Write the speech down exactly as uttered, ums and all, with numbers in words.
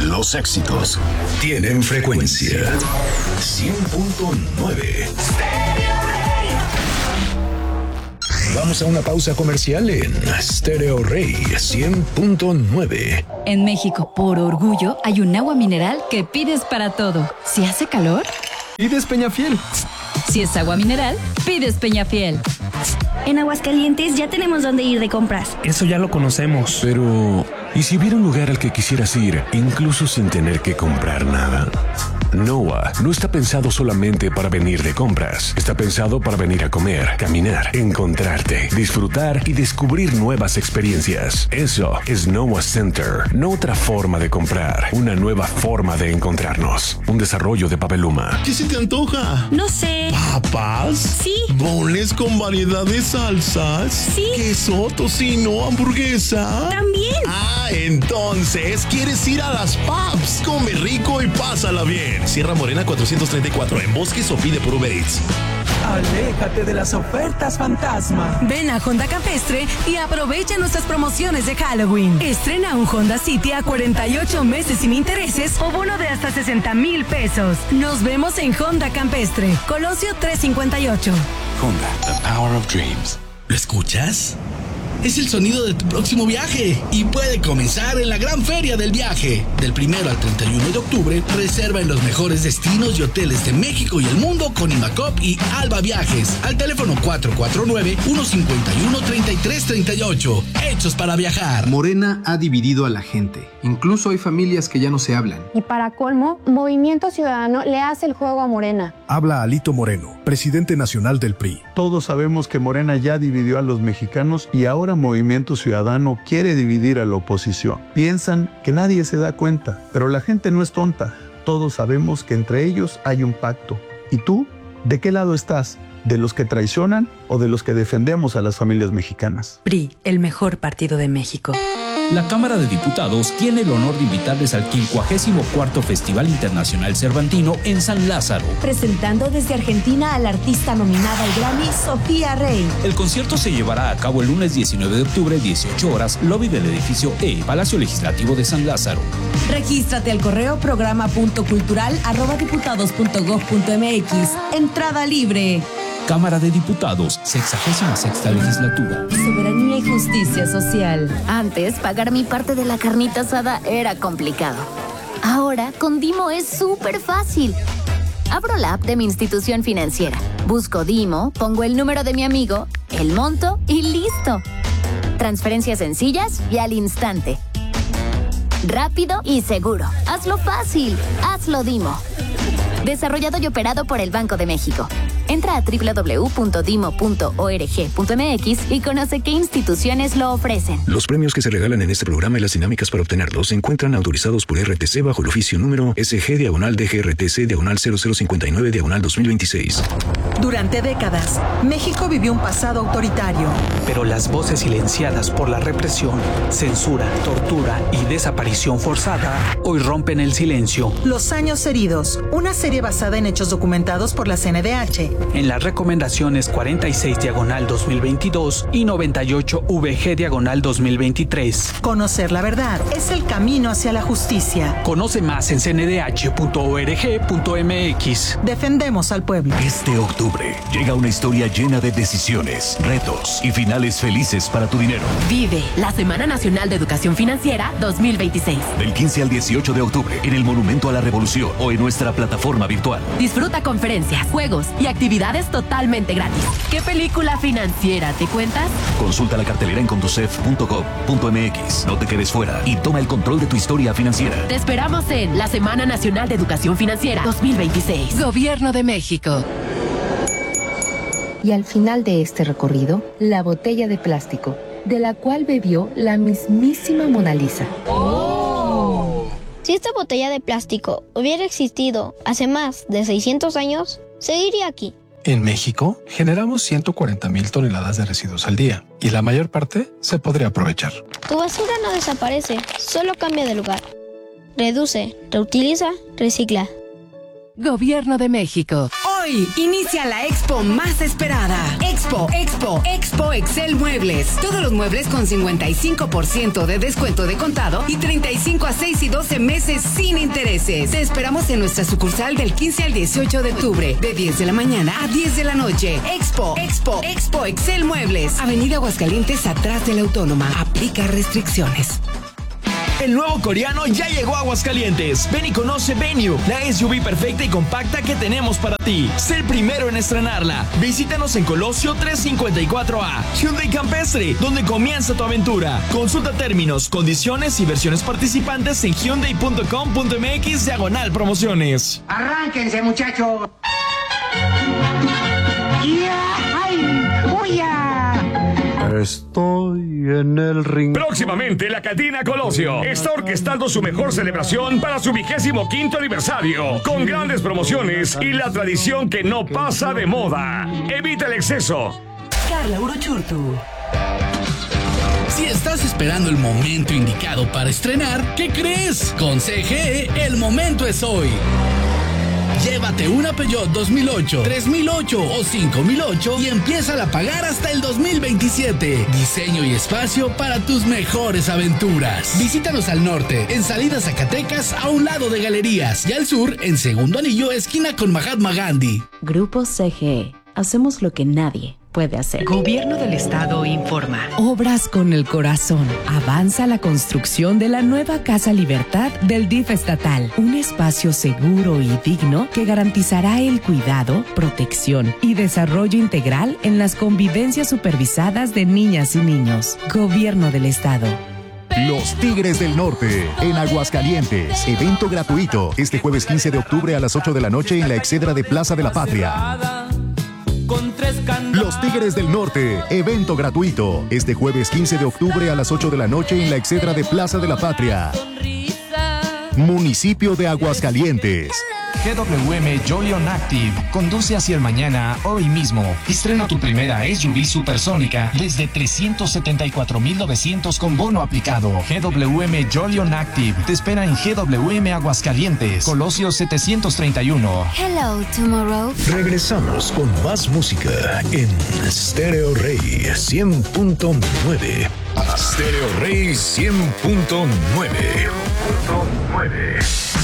Los éxitos tienen frecuencia. cien punto nueve. Vamos a una pausa comercial en Stereo Rey cien punto nueve. En México, por orgullo, hay un agua mineral que pides para todo. Si hace calor, pides Peñafiel. Si es agua mineral, pides Peñafiel. En Aguascalientes ya tenemos dónde ir de compras. Eso ya lo conocemos. Pero, ¿y si hubiera un lugar al que quisieras ir, incluso sin tener que comprar nada? Noah no está pensado solamente para venir de compras. Está pensado para venir a comer, caminar, encontrarte, disfrutar y descubrir nuevas experiencias. Eso es Noah Center. No otra forma de comprar, una nueva forma de encontrarnos. Un desarrollo de Papeluma. ¿Qué se te antoja? No sé. ¿Papas? Sí. ¿Bonles con variedad de salsas? Sí. ¿Queso, tocino, hamburguesa? También. Ah, entonces, ¿quieres ir a las Paps? Come rico y pásala bien. Sierra Morena cuatrocientos treinta y cuatro en Bosques o pide por Uber Eats. Aléjate de las ofertas fantasma. Ven a Honda Campestre y aprovecha nuestras promociones de Halloween. Estrena un Honda City a cuarenta y ocho meses sin intereses o bono de hasta sesenta mil pesos. Nos vemos en Honda Campestre, Colosio trescientos cincuenta y ocho. Honda, the power of dreams. ¿Lo escuchas? Es el sonido de tu próximo viaje y puede comenzar en la gran feria del viaje. Del primero al treinta y uno de octubre, reserva en los mejores destinos y hoteles de México y el mundo con Imacop y Alba Viajes. Al teléfono cuatro cuatro nueve, uno cinco uno, tres tres tres ocho. Hechos para viajar. Morena ha dividido a la gente. Incluso hay familias que ya no se hablan. Y para colmo, Movimiento Ciudadano le hace el juego a Morena. Habla Alito Moreno, presidente nacional del P R I. Todos sabemos que Morena ya dividió a los mexicanos y ahora Movimiento Ciudadano quiere dividir a la oposición. Piensan que nadie se da cuenta, pero la gente no es tonta. Todos sabemos que entre ellos hay un pacto. ¿Y tú? ¿De qué lado estás? ¿De los que traicionan o de los que defendemos a las familias mexicanas? P R I, el mejor partido de México. La Cámara de Diputados tiene el honor de invitarles al quincuagésimo cuarto Festival Internacional Cervantino en San Lázaro. Presentando desde Argentina a la artista nominada al Grammy, Sofía Rey. El concierto se llevará a cabo el lunes diecinueve de octubre, dieciocho horas, lobby del edificio E, Palacio Legislativo de San Lázaro. Regístrate al correo programa punto cultural arroba diputados punto gob punto mx. Entrada libre. Cámara de Diputados, sexagésima sexta legislatura. Soberanía y justicia social. Antes, pagar mi parte de la carnita asada era complicado. Ahora, con Dimo es súper fácil. Abro la app de mi institución financiera, busco Dimo, pongo el número de mi amigo, el monto y listo. Transferencias sencillas y al instante. Rápido y seguro. Hazlo fácil. Hazlo Dimo. Desarrollado y operado por el Banco de México. Entra a doble u doble u doble u punto dimo punto org punto mx y conoce qué instituciones lo ofrecen. Los premios que se regalan en este programa y las dinámicas para obtenerlos se encuentran autorizados por R T C bajo el oficio número S G diagonal D G R T C diagonal cero cero cincuenta y nueve diagonal dos mil veintiséis. Durante décadas, México vivió un pasado autoritario. Pero las voces silenciadas por la represión, censura, tortura y desaparición forzada hoy rompen el silencio. Los años heridos, una serie basada en hechos documentados por la C N D H. En las recomendaciones cuarenta y seis diagonal dos mil veintidós y noventa y ocho V G diagonal dos mil veintitrés. Conocer la verdad es el camino hacia la justicia. Conoce más en c n d h punto org punto m x. Defendemos al pueblo. Este octubre llega una historia llena de decisiones, retos y finales felices para tu dinero. Vive la Semana Nacional de Educación Financiera dos mil veintiséis. Del quince al dieciocho de octubre en el Monumento a la Revolución o en nuestra plataforma virtual. Disfruta conferencias, juegos y actividades totalmente gratis. ¿Qué película financiera te cuentas? Consulta la cartelera en conducef punto gob punto m x. No te quedes fuera y toma el control de tu historia financiera. Te esperamos en la Semana Nacional de Educación Financiera dos mil veintiséis. Gobierno de México. Y al final de este recorrido, la botella de plástico, de la cual bebió la mismísima Mona Lisa. ¡Oh! Si esta botella de plástico hubiera existido hace más de seiscientos años, seguiría aquí. En México, generamos ciento cuarenta mil toneladas de residuos al día y la mayor parte se podría aprovechar. Tu basura no desaparece, solo cambia de lugar. Reduce, reutiliza, recicla. Gobierno de México. Hoy inicia la expo más esperada. Expo Expo, Expo, Expo Excel Muebles. Todos los muebles con cincuenta y cinco por ciento de descuento de contado y treinta y cinco a seis y doce meses sin intereses. Te esperamos en nuestra sucursal del quince al dieciocho de octubre, de diez de la mañana a diez de la noche. Expo, Expo, Expo Excel Muebles. Avenida Aguascalientes, atrás de la Autónoma. Aplica restricciones. El nuevo coreano ya llegó a Aguascalientes. Ven y conoce Venue, la S U V perfecta y compacta que tenemos para ti. Sé el primero en estrenarla. Visítanos en Colosio trescientos cincuenta y cuatro A, Hyundai Campestre, donde comienza tu aventura. Consulta términos, condiciones y versiones participantes en hyundai punto com punto m x diagonal promociones. Arránquense, muchachos. ¡Ya! ¡Ay! ¡Uya! Estoy en el ring. Próximamente la Catina Colosio está orquestando su mejor celebración para su vigésimo quinto aniversario, con grandes promociones y la tradición que no pasa de moda. Evita el exceso. Carla Uruchurtu. Si estás esperando el momento indicado para estrenar, ¿qué crees? Con C G E, el momento es hoy. Llévate una Peugeot dos mil ocho, tres mil ocho o cinco mil ocho y empieza a pagar hasta el dos mil veintisiete. Diseño y espacio para tus mejores aventuras. Visítanos al norte, en Salida Zacatecas, a un lado de Galerías, y al sur, en Segundo Anillo, esquina con Mahatma Gandhi. Grupo C G E. Hacemos lo que nadie puede hacer. Gobierno del Estado informa. Obras con el corazón. Avanza la construcción de la nueva Casa Libertad del D I F estatal. Un espacio seguro y digno que garantizará el cuidado, protección y desarrollo integral en las convivencias supervisadas de niñas y niños. Gobierno del Estado. Los Tigres del Norte, en Aguascalientes. Evento gratuito, este jueves quince de octubre a las ocho de la noche en la Excedra de Plaza de la Patria. Los Tigres del Norte, evento gratuito, este jueves quince de octubre a las ocho de la noche en la Excedra de Plaza de la Patria. Municipio de Aguascalientes. G W M Jolion Active. Conduce hacia el mañana hoy mismo. Estrena tu primera S U V supersónica desde trescientos setenta y cuatro mil novecientos con bono aplicado. G W M Jolion Active te espera en G W M Aguascalientes, Colosio setecientos treinta y uno. Hello, Tomorrow. Regresamos con más música en Stereo Rey cien punto nueve. Stereo Rey cien punto nueve.